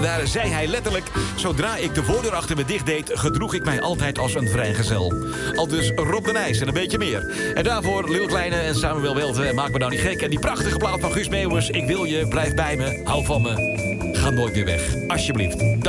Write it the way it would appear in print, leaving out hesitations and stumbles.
daar zei hij letterlijk: zodra ik de voordeur achter me dicht deed, gedroeg ik mij altijd als een vrijgezel. Aldus Rob de Nijs en een beetje meer. En daarvoor Lil Kleine en Samuel Welte, Maak me nou niet gek. En die prachtige plaat van Guus Meeuwis, Ik wil je, blijf bij me, hou van me, ga nooit meer weg. Alsjeblieft.